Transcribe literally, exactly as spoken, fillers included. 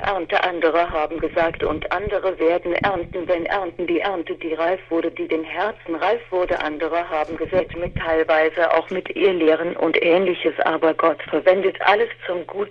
Ernte. Andere haben gesagt, und andere werden ernten, wenn ernten die Ernte, die reif wurde, die dem Herzen reif wurde. Andere haben gesät mit teilweise auch mit Irrlehren und Ähnliches, aber Gott verwendet alles zum Guten